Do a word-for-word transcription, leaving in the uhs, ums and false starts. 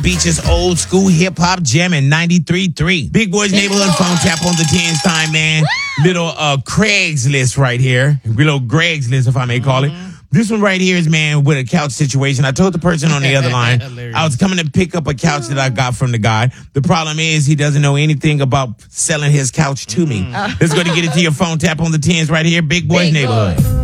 Beach's old school hip hop jamming ninety-three point three. Big Boy's Neighborhood phone tap on the tens time, man. Little uh, Craigslist right here. Little Craigslist, if I may call it. This one right here is, man, with a couch situation. I told the person on the other line, I was coming to pick up a couch that I got from the guy. The problem is he doesn't know anything about selling his couch to me. Let's go to get it to your phone tap on the tens right here. Big Boy's Big Neighborhood. Boy.